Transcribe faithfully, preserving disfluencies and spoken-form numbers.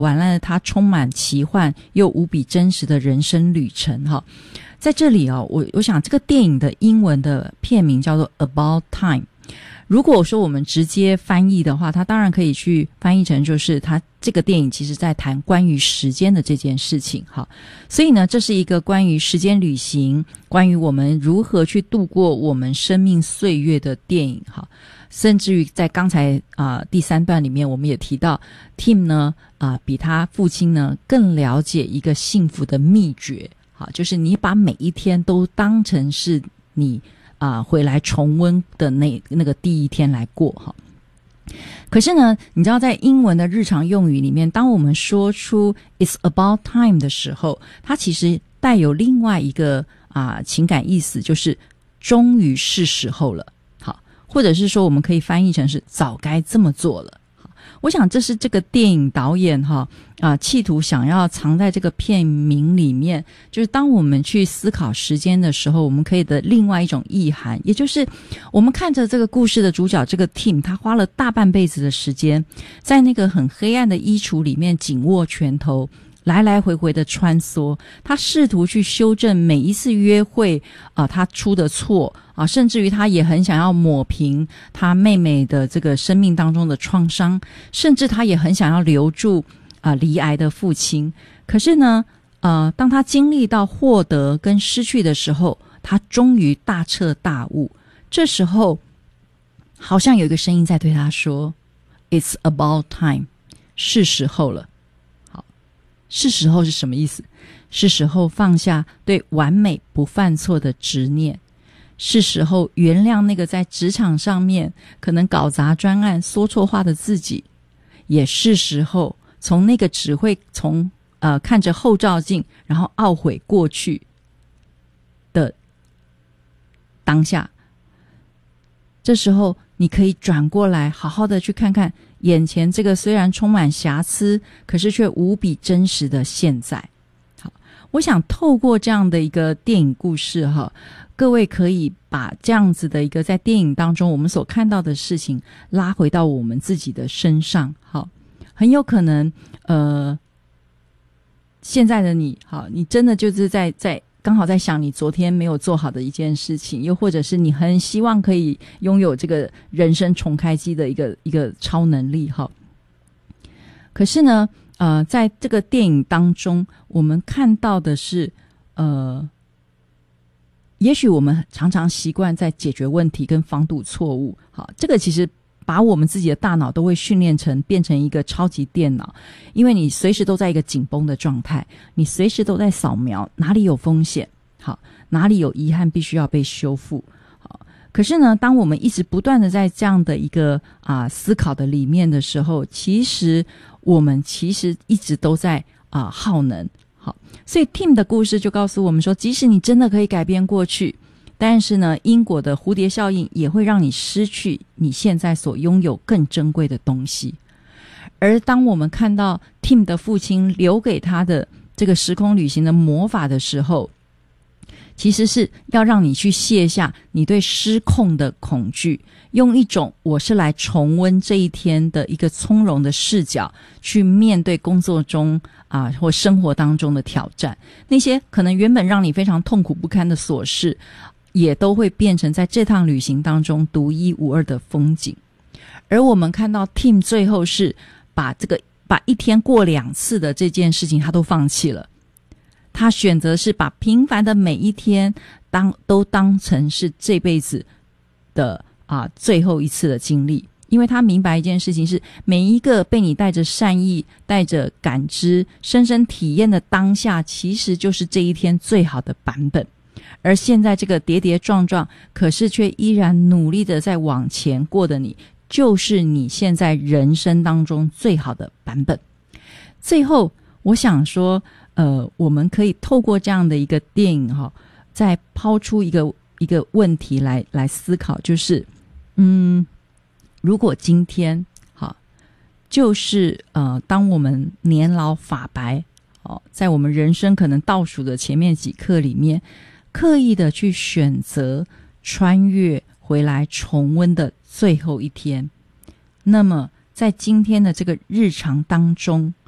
完了它充满奇幻又无比真实的人生旅程哈。在这里哦，我我想这个电影的英文的片名叫做 About Time。如果说我们直接翻译的话，它当然可以去翻译成就是它这个电影其实在谈关于时间的这件事情哈。所以呢，这是一个关于时间旅行，关于我们如何去度过我们生命岁月的电影哈。甚至于在刚才啊、呃、第三段里面，我们也提到 Tim 呢啊、呃、比他父亲呢更了解一个幸福的秘诀，好，就是你把每一天都当成是你啊、呃、回来重温的那那个第一天来过哈。可是呢，你知道在英文的日常用语里面，当我们说出 It's about time 的时候，它其实带有另外一个啊、呃、情感意思，就是终于是时候了。或者是说我们可以翻译成是早该这么做了。我想这是这个电影导演哈啊企图想要藏在这个片名里面，就是当我们去思考时间的时候，我们可以的另外一种意涵，也就是我们看着这个故事的主角这个 Tim， 他花了大半辈子的时间在那个很黑暗的衣橱里面紧握拳头，来来回回的穿梭，他试图去修正每一次约会啊、呃、他出的错啊，甚至于他也很想要抹平他妹妹的这个生命当中的创伤，甚至他也很想要留住啊、呃、罹癌的父亲。可是呢呃当他经历到获得跟失去的时候，他终于大彻大悟。这时候好像有一个声音在对他说 It's about time， 是时候了。是时候是什么意思？是时候放下对完美不犯错的执念，是时候原谅那个在职场上面可能搞砸专案说错话的自己，也是时候从那个只会从呃看着后照镜然后懊悔过去的当下，这时候你可以转过来好好的去看看眼前这个虽然充满瑕疵可是却无比真实的现在。好，我想透过这样的一个电影故事哈，各位可以把这样子的一个在电影当中我们所看到的事情拉回到我们自己的身上。好，很有可能呃，现在的你好，你真的就是在在刚好在想你昨天没有做好的一件事情，又或者是你很希望可以拥有这个人生重开机的一个一个超能力哈。可是呢呃，在这个电影当中我们看到的是呃，也许我们常常习惯在解决问题跟防堵错误，好，这个其实把我们自己的大脑都会训练成变成一个超级电脑，因为你随时都在一个紧绷的状态，你随时都在扫描哪里有风险，好，哪里有遗憾必须要被修复。好，可是呢当我们一直不断的在这样的一个啊、呃、思考的里面的时候，其实我们其实一直都在啊、呃、耗能。好，所以 Tim 的故事就告诉我们说，即使你真的可以改变过去，但是呢因果的蝴蝶效应也会让你失去你现在所拥有更珍贵的东西。而当我们看到 Tim 的父亲留给他的这个时空旅行的魔法的时候，其实是要让你去卸下你对失控的恐惧，用一种我是来重温这一天的一个从容的视角去面对工作中啊、呃、或生活当中的挑战，那些可能原本让你非常痛苦不堪的琐事也都会变成在这趟旅行当中独一无二的风景。而我们看到 Tim 最后是把这个把一天过两次的这件事情他都放弃了，他选择是把平凡的每一天当都当成是这辈子的啊最后一次的经历。因为他明白一件事情是，每一个被你带着善意带着感知深深体验的当下，其实就是这一天最好的版本。而现在这个跌跌撞撞可是却依然努力的在往前过的你，就是你现在人生当中最好的版本。最后我想说呃，我们可以透过这样的一个电影哈、哦，再抛出一个一个问题来来思考，就是嗯，如果今天好，就是呃，当我们年老发白哦，在我们人生可能倒数的前面几刻里面，刻意的去选择穿越回来重温的最后一天，那么在今天的这个日常当中，